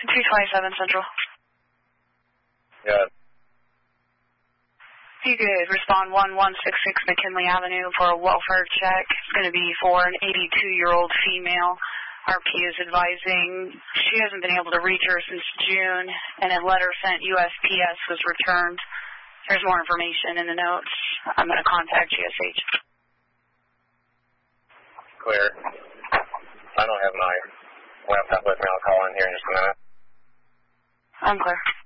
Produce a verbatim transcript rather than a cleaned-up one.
two twenty-seven Central. Good. You could respond one one six six McKinley Avenue for a welfare check. It's going to be for an eighty-two-year-old female. R P is advising she hasn't been able to reach her since June, and a letter sent U S P S was returned. There's more information in the notes. I'm going to contact G S H. Clear. I don't have my laptop with me. I'll call in here in just a minute. I'm clear.